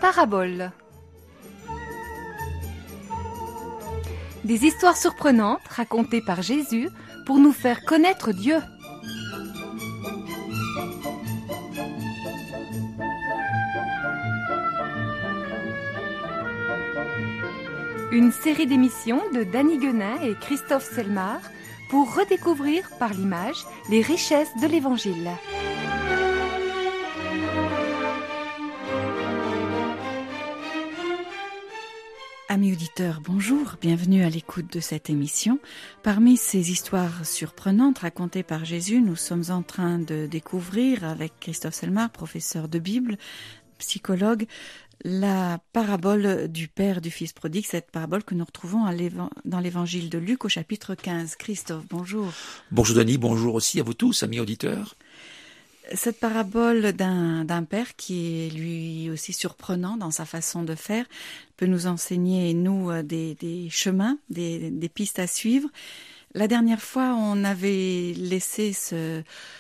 paraboles. Des histoires surprenantes racontées par Jésus pour nous faire connaître Dieu. Une série d'émissions de Dany Guenin et Christophe Selmar pour redécouvrir par l'image les richesses de l'Évangile. Amis auditeurs, bonjour, bienvenue à l'écoute de cette émission. Parmi ces histoires surprenantes racontées par Jésus, nous sommes en train de découvrir avec Christophe Selmar, professeur de Bible, psychologue, la parabole du Père du Fils prodigue, cette parabole que nous retrouvons dans l'évangile de Luc au chapitre 15. Christophe, bonjour. Bonjour Dany, bonjour aussi à vous tous, amis auditeurs. Cette parabole d'un père qui est lui aussi surprenant dans sa façon de faire peut nous enseigner, nous, des chemins, des pistes à suivre. La dernière fois, on avait laissé ce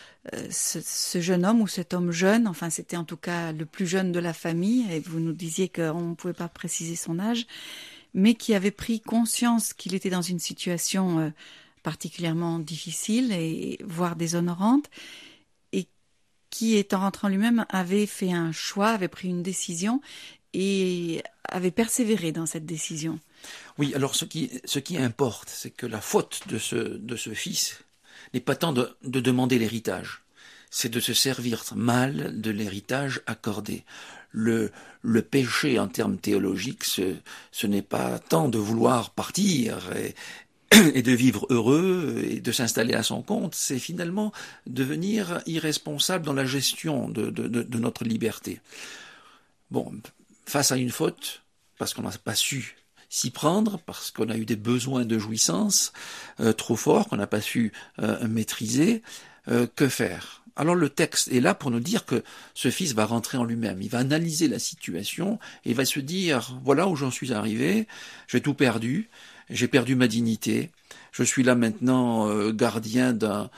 jeune homme ou cet homme jeune, enfin c'était en tout cas le plus jeune de la famille, et vous nous disiez qu'on ne pouvait pas préciser son âge, mais qui avait pris conscience qu'il était dans une situation particulièrement difficile et voire déshonorante, et qui, étant rentré en lui-même, avait fait un choix, avait pris une décision et avait persévéré dans cette décision. Oui, alors ce qui importe, c'est que la faute de ce fils n'est pas tant de demander l'héritage, c'est de se servir mal de l'héritage accordé. Le péché en termes théologiques, ce n'est pas tant de vouloir partir et de vivre heureux et de s'installer à son compte, c'est finalement devenir irresponsable dans la gestion de notre liberté. Bon, face à une faute, parce qu'on n'a pas su s'y prendre, parce qu'on a eu des besoins de jouissance trop forts, qu'on n'a pas su maîtriser, que faire ? Alors le texte est là pour nous dire que ce fils va rentrer en lui-même, il va analyser la situation et il va se dire, voilà où j'en suis arrivé, j'ai tout perdu, j'ai perdu ma dignité, je suis là maintenant gardien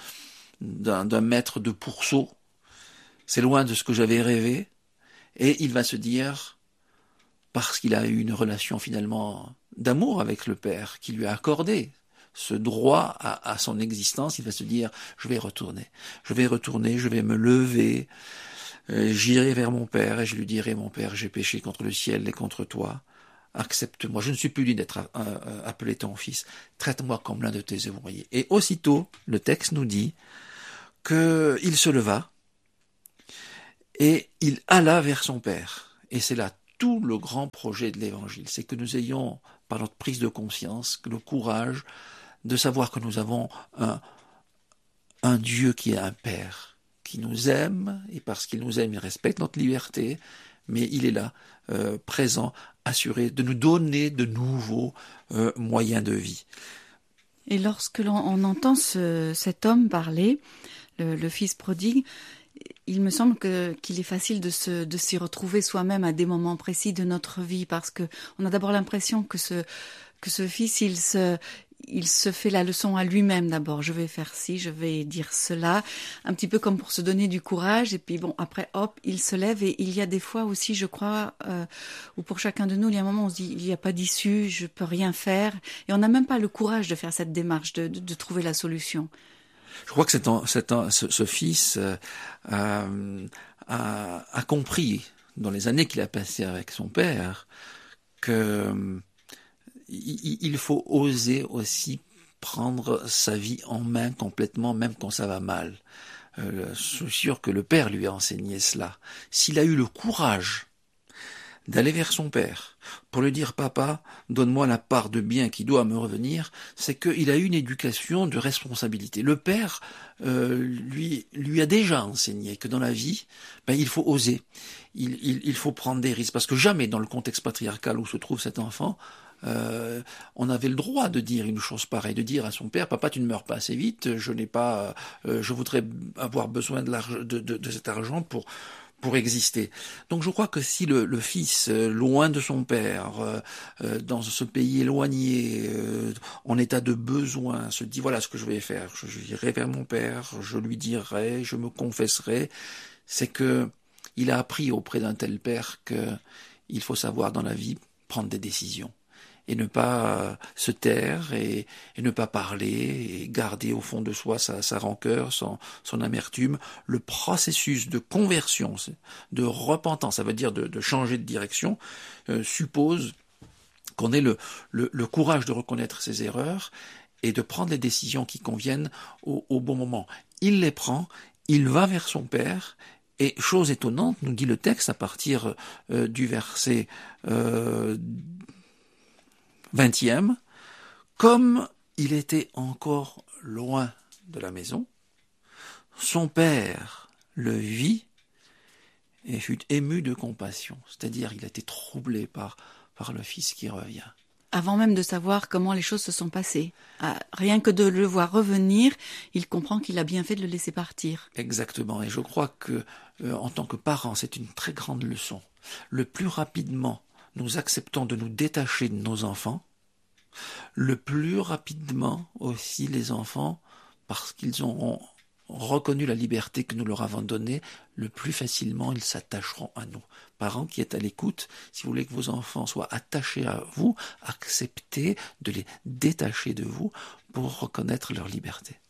d'un maître de pourceau, c'est loin de ce que j'avais rêvé, et il va se dire, parce qu'il a eu une relation finalement d'amour avec le Père, qui lui a accordé ce droit à son existence, il va se dire, je vais retourner, je vais me lever, j'irai vers mon Père et je lui dirai, mon Père, j'ai péché contre le ciel et contre toi, accepte-moi, je ne suis plus digne d'être appelé ton fils, traite-moi comme l'un de tes ouvriers. Et aussitôt, le texte nous dit qu'il se leva et il alla vers son Père. Et c'est là tout le grand projet de l'Évangile, c'est que nous ayons, par notre prise de conscience, le courage de savoir que nous avons un Dieu qui est un Père, qui nous aime, et parce qu'il nous aime, il respecte notre liberté, mais il est là, présent, assuré de nous donner de nouveaux moyens de vie. Et lorsque l'on entend cet homme parler, le fils prodigue, il me semble qu'il est facile de s'y retrouver soi-même à des moments précis de notre vie, parce que on a d'abord l'impression que ce fils, il se fait la leçon à lui-même d'abord. Je vais faire ci, je vais dire cela, un petit peu comme pour se donner du courage. Et puis bon, après, hop, il se lève. Et il y a des fois aussi, je crois, où pour chacun de nous, il y a un moment où on se dit, il n'y a pas d'issue, je peux rien faire. Et on n'a même pas le courage de faire cette démarche, de trouver la solution. Je crois que ce fils a compris, dans les années qu'il a passées avec son père, que il faut oser aussi prendre sa vie en main complètement, même quand ça va mal. Je suis sûr que le père lui a enseigné cela. S'il a eu le courage d'aller vers son père pour lui dire « Papa, donne-moi la part de bien qui doit me revenir », c'est qu'il a eu une éducation de responsabilité. Le père lui a déjà enseigné que dans la vie, il faut oser, il faut prendre des risques, parce que jamais dans le contexte patriarcal où se trouve cet enfant, on avait le droit de dire une chose pareille, de dire à son père, papa, tu ne meurs pas assez vite, je voudrais avoir besoin de cet argent pour exister. Donc je crois que si le fils, loin de son père, dans ce pays éloigné, en état de besoin, se dit voilà ce que je vais faire, j'irai vers mon père, je lui dirai, je me confesserai, c'est que il a appris auprès d'un tel père que il faut savoir dans la vie prendre des décisions et ne pas se taire et ne pas parler et garder au fond de soi sa rancœur, son amertume. Le processus de conversion, de repentance, ça veut dire de changer de direction, suppose qu'on ait le courage de reconnaître ses erreurs et de prendre les décisions qui conviennent au bon moment. Il les prend, il va vers son Père, et chose étonnante, nous dit le texte à partir du verset 20e, comme il était encore loin de la maison, son Père le vit et fut ému de compassion, c'est-à-dire il a été troublé par le Fils qui revient. Avant même de savoir comment les choses se sont passées. Rien que de le voir revenir, il comprend qu'il a bien fait de le laisser partir. Exactement, et je crois que en tant que parents, c'est une très grande leçon. Le plus rapidement nous acceptons de nous détacher de nos enfants, le plus rapidement aussi les enfants, parce qu'ils auront reconnu la liberté que nous leur avons donnée, le plus facilement ils s'attacheront à nous. Parents qui êtes à l'écoute, si vous voulez que vos enfants soient attachés à vous, acceptez de les détacher de vous pour reconnaître leur liberté.